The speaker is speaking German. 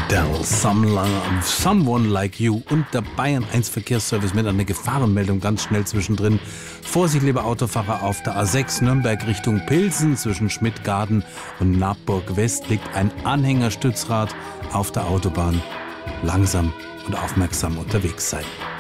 Adele, Someone Like You und der Bayern 1 Verkehrsservice mit einer Gefahrenmeldung ganz schnell zwischendrin. Vorsicht, lieber Autofahrer, auf der A6 Nürnberg Richtung Pilsen zwischen Schmidtgarten und Nabburg West liegt ein Anhängerstützrad auf der Autobahn. Langsam und aufmerksam unterwegs sein.